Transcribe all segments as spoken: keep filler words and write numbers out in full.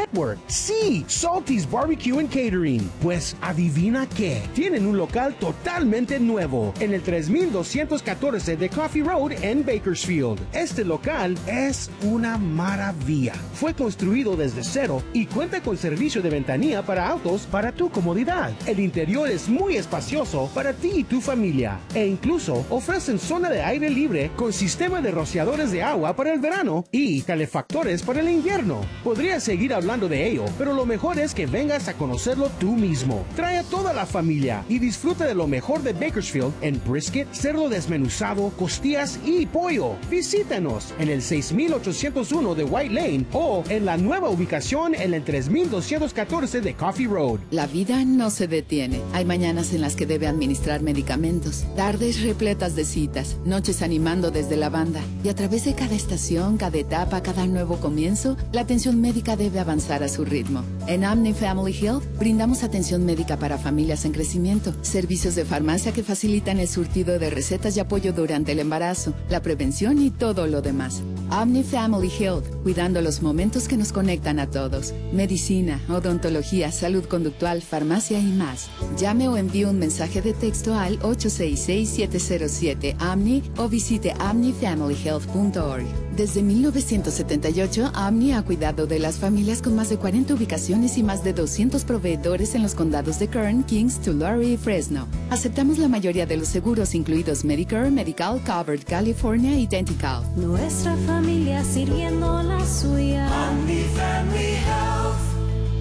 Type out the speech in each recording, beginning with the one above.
Network. Sí, Salty's Barbecue and Catering. Pues adivina qué, tienen un local totalmente nuevo en el tres mil doscientos catorce de Coffee Road en Bakersfield. Este local es una maravilla. Fue construido desde cero y cuenta con servicio de ventanilla para autos para tu comodidad. El interior es muy espacioso para ti y tu familia e incluso ofrecen zona de aire libre con sistema de rociadores de agua para el verano y calefactores para el invierno. Podrías seguir hablando de ello, pero lo mejor es que vengas a conocerlo tú mismo. Trae a toda la familia y disfruta de lo mejor de Bakersfield en brisket, cerdo desmenuzado, costillas y pollo. Visítanos en el seis mil ochocientos uno de White Lane o en la nueva ubicación en el tres mil doscientos catorce de Coffee Road. La vida no se detiene. Hay mañanas en las que debe administrar medicamentos, tardes repletas de citas, noches animando desde la banda. Y a través de cada estación, cada etapa, cada nuevo comienzo, la atención médica debe avanzar a su ritmo. En Omni Family Health brindamos atención médica para familias en crecimiento, servicios de farmacia que facilitan el surtido de recetas y apoyo durante el embarazo, la prevención y todo lo demás. Omni Family Health, cuidando los momentos que nos conectan a todos. Medicina, odontología, salud conductual, farmacia y más. Llame o envíe un mensaje de texto al ocho seis seis, siete cero siete, O M N I o visite omni family health punto org. Desde mil novecientos setenta y ocho, Omni ha cuidado de las familias con más de cuarenta ubicaciones y más de doscientos proveedores en los condados de Kern, Kings, Tulare y Fresno. Aceptamos la mayoría de los seguros, incluidos Medicare, Medical, Covered, California y Dentical. Nuestra familia sirviendo la suya. Omni Family Health.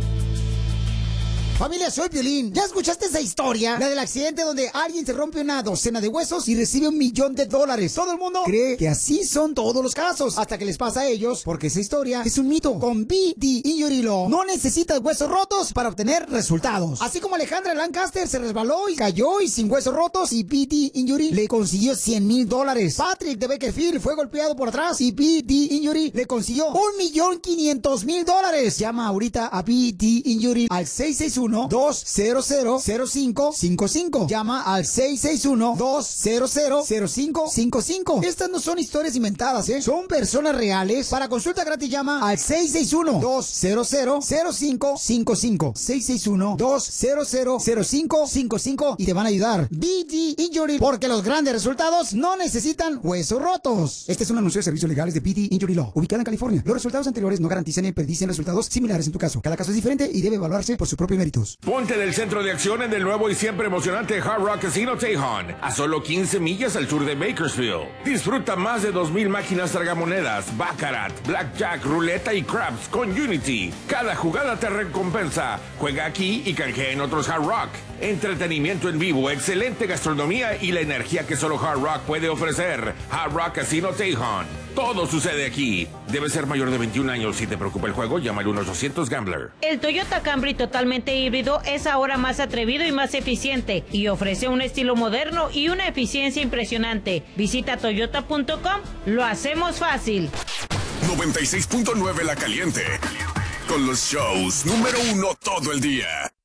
Familia, soy Piolín. ¿Ya escuchaste esa historia? La del accidente donde alguien se rompe una docena de huesos y recibe un millón de dólares. Todo el mundo cree que así son todos los casos, hasta que les pasa a ellos, porque esa historia es un mito. Con B D Injury Law no necesitas huesos rotos para obtener resultados. Así como Alejandra Lancaster se resbaló y cayó y sin huesos rotos, y B D Injury le consiguió cien mil dólares. Patrick de Bakersfield fue golpeado por atrás y B D Injury le consiguió un millón quinientos mil dólares. Llama ahorita a B D Injury al seis seis uno, dos cero cero, cero cinco cinco cinco. Llama al seis seis uno, dos cero cero, cero cinco cinco cinco. Estas no son historias inventadas, ¿eh? Son personas reales. Para consulta gratis llama al seis seis uno, dos cero cero, cero cinco cinco cinco. seis seis uno, dos cero cero, cero cinco cinco cinco y te van a ayudar. B D Injury, porque los grandes resultados no necesitan huesos rotos. Este es un anuncio de servicios legales de B D Injury Law, ubicada en California. Los resultados anteriores no garantizan ni predicen resultados similares en tu caso. Cada caso es diferente y debe evaluarse por sus propios méritos. Ponte en el centro de acción en el nuevo y siempre emocionante Hard Rock Casino Tejon, a solo quince millas al sur de Bakersfield. Disfruta más de dos mil máquinas tragamonedas, baccarat, blackjack, ruleta y craps con Unity. Cada jugada te recompensa. Juega aquí y canjea en otros Hard Rock. Entretenimiento en vivo, excelente gastronomía y la energía que solo Hard Rock puede ofrecer. Hard Rock Casino Tejon. Todo sucede aquí. Debes ser mayor de veintiún años. Si te preocupa el juego, llama al uno ochocientos Gambler. El Toyota Camry totalmente híbrido es ahora más atrevido y más eficiente y ofrece un estilo moderno y una eficiencia impresionante. Visita toyota punto com. Lo hacemos fácil. noventa y seis punto nueve La Caliente. Con los shows número uno todo el día.